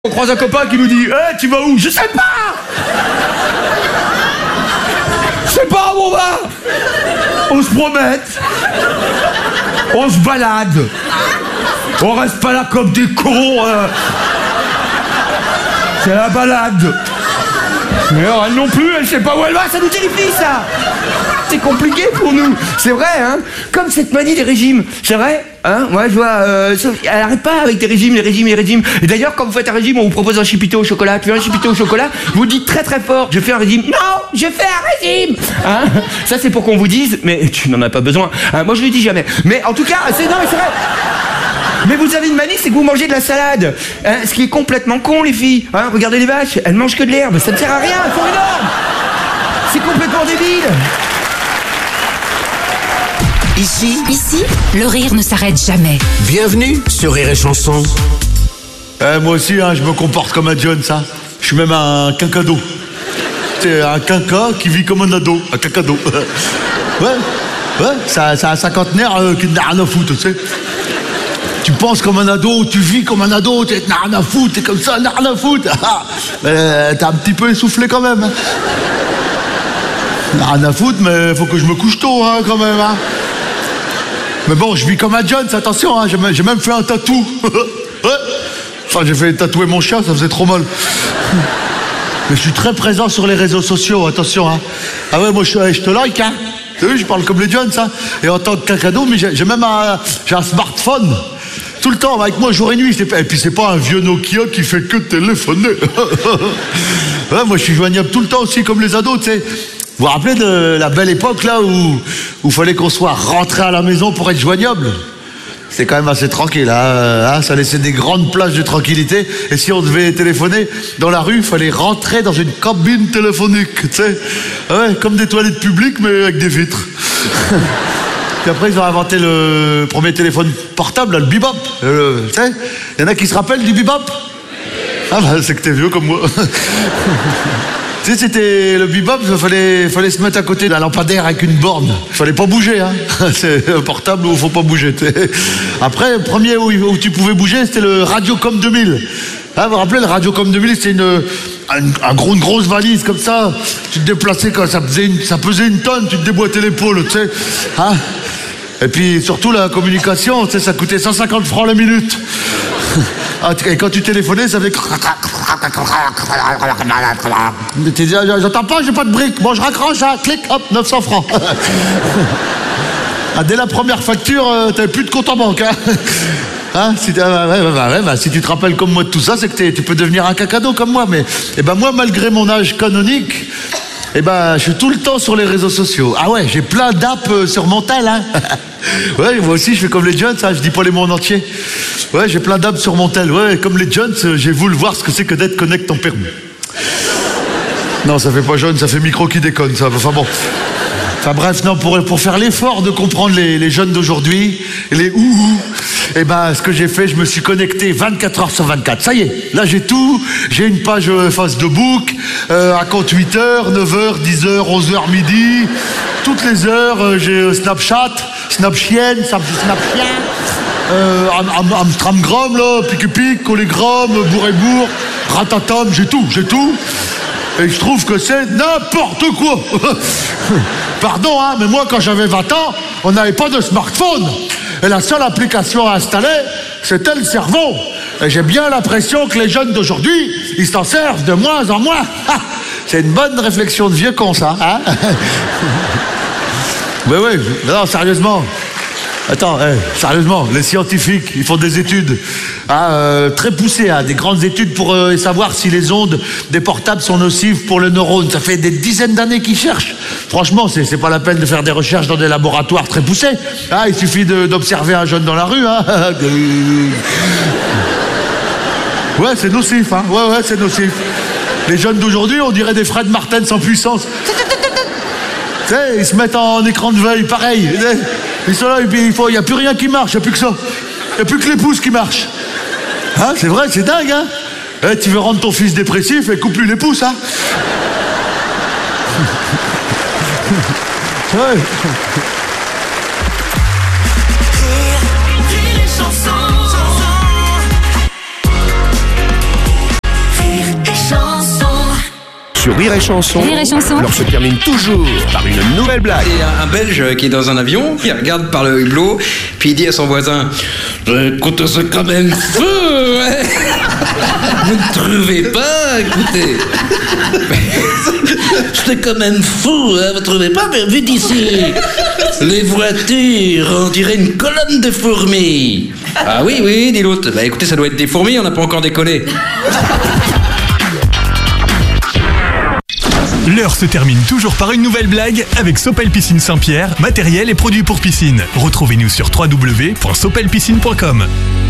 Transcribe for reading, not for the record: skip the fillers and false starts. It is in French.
On croise un copain qui nous dit « tu vas où ?»« Je sais pas !» Je sais pas où on va. On se promène. On se balade. On reste pas là comme des cons. C'est la balade. Mais alors, elle non plus, elle sait pas où elle va, ça nous terrifie, ça. C'est compliqué pour nous. C'est vrai, hein. Comme cette manie des régimes. C'est vrai, hein. Moi, je vois... elle arrête pas avec les régimes. Et d'ailleurs, quand vous faites un régime, on vous propose un chipito au chocolat. Tu veux un chipito au chocolat? Vous dites très très fort, je fais un régime. Non, je fais un régime. Hein. Ça, c'est pour qu'on vous dise, mais tu n'en as pas besoin. Hein, moi, je le dis jamais. Mais en tout cas, c'est... Non, mais c'est vrai. Mais vous avez une manie, c'est que vous mangez de la salade. Hein, ce qui est complètement con, les filles. Hein, regardez les vaches, elles mangent que de l'herbe. Ça ne sert à rien, elles sont énormes. C'est complètement débile. Ici, le rire ne s'arrête jamais. Bienvenue sur Rire et Chanson. Moi aussi, hein, je me comporte comme un John, ça. Je suis même un quinquado. C'est un quinca qui vit comme un ado. Un quinquado. Ouais, c'est un cinquantenaire qui n'a rien à foutre, tu sais. Tu penses comme un ado, tu vis comme un ado, tu n'as rien à foutre, t'es comme ça, n'as rien à foutre. T'es un petit peu essoufflé quand même. Hein. Rien à foutre, mais faut que je me couche tôt, hein, quand même. Hein. Mais bon, je vis comme un Jones, attention, hein, j'ai même fait un tatou. Ouais. Enfin, j'ai fait tatouer mon chien, ça faisait trop mal. Mais je suis très présent sur les réseaux sociaux, attention. Hein. Ah ouais, moi je te like, hein. Tu sais, je parle comme les Jones, hein. Et en tant que quinquado, mais j'ai même un smartphone. Tout le temps, avec moi, jour et nuit. Et puis c'est pas un vieux Nokia qui fait que téléphoner. Ouais, moi je suis joignable tout le temps aussi, comme les ados, tu sais. Vous vous rappelez de la belle époque, là, où fallait qu'on soit rentré à la maison pour être joignable? C'était quand même assez tranquille, hein, ça laissait des grandes plages de tranquillité. Et si on devait téléphoner dans la rue, il fallait rentrer dans une cabine téléphonique, tu sais. Ouais, comme des toilettes publiques, mais avec des vitres. Puis après, ils ont inventé le premier téléphone portable, là, le bebop. Tu sais, il y en a qui se rappellent du bebop? Ah bah, c'est que t'es vieux comme moi. Tu sais, c'était le bebop, il fallait se mettre à côté d'un lampadaire avec une borne. Il fallait pas bouger, hein. C'est un portable où il faut pas bouger. Après, le premier où tu pouvais bouger, c'était le Radiocom 2000. Hein, vous vous rappelez, le Radiocom 2000, c'était une grosse valise comme ça. Tu te déplaçais quand ça pesait une tonne, tu te déboîtais l'épaule, tu sais. Hein. Et puis surtout la communication, tu sais, ça coûtait 150 francs la minute. Et quand tu téléphonais, ça faisait... Tu dis, j'entends pas, j'ai pas de briques. Bon, je raccroche, hein, clic, hop, 900 francs. Ah, dès la première facture, t'avais plus de compte en banque. Hein. Hein, si tu te rappelles comme moi de tout ça, c'est que tu peux devenir un cacado comme moi. Mais moi, malgré mon âge canonique, je suis tout le temps sur les réseaux sociaux. Ah ouais, j'ai plein d'apps sur mon tel, hein. Ouais, moi aussi, je fais comme les Jones, hein, je dis pas les mots en entier. Ouais, j'ai plein d'apps sur mon tel. Ouais, comme les Jones, j'ai voulu voir ce que c'est que d'être connect en permis. Non, ça fait pas jaune, ça fait micro qui déconne, ça. Enfin bon. Enfin bref, non, pour faire l'effort de comprendre les jeunes d'aujourd'hui, les ce que j'ai fait, je me suis connecté 24 heures sur 24. Ça y est, là j'ai tout. J'ai une page Facebook, à compte 8h, 9h, 10h, 11h, midi. Toutes les heures, j'ai Snapchat, Snapchien, Amstramgram, là, Pic-Pic, Collégramme, Bourg-et-Bourg, Ratatam, j'ai tout. Et je trouve que c'est n'importe quoi. Pardon, hein, mais moi, quand j'avais 20 ans, on n'avait pas de smartphone. Et la seule application à installer, c'était le cerveau. Et j'ai bien l'impression que les jeunes d'aujourd'hui, ils s'en servent de moins en moins. C'est une bonne réflexion de vieux con, ça. Hein. Mais oui, non, sérieusement. Attends, sérieusement, les scientifiques, ils font des études très poussées, des grandes études pour savoir si les ondes des portables sont nocives pour le neurone. Ça fait des dizaines d'années qu'ils cherchent. Franchement, c'est pas la peine de faire des recherches dans des laboratoires très poussés. Ah, il suffit d'observer un jeune dans la rue. Hein. Ouais, c'est nocif. Hein. Ouais, c'est nocif. Les jeunes d'aujourd'hui, on dirait des Fred Martin sans puissance. Tu sais, ils se mettent en écran de veille, pareil. Ils sont là, et puis il n'y a plus rien qui marche, il n'y a plus que ça. Il n'y a plus que les pouces qui marchent. Hein, c'est vrai, c'est dingue, hein. Tu veux rendre ton fils dépressif, et coupe-lui les pouces, hein. Ouais. sur Rire et Chanson. Rire et Chanson. L'heure se termine toujours par une nouvelle blague. Il y a un Belge qui est dans un avion, il regarde par le hublot, puis il dit à son voisin « Écoute, c'est quand même fou, ouais. Vous ne trouvez pas, écoutez. C'est quand même fou, hein, vous trouvez pas? Mais vu d'ici, les voitures, on dirait une colonne de fourmis. » Ah oui, oui, dit l'autre. Bah écoutez, ça doit être des fourmis, on n'a pas encore décollé. L'heure se termine toujours par une nouvelle blague avec Sopel Piscine Saint-Pierre, matériel et produits pour piscine. Retrouvez-nous sur www.sopelpiscine.com.